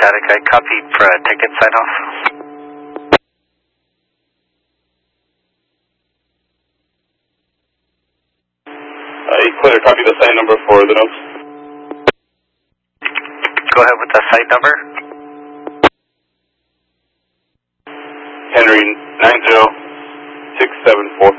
static. I copied for a ticket sign-off. Clear, copy the site number for the notes. Go ahead with the site number. Henry 906746.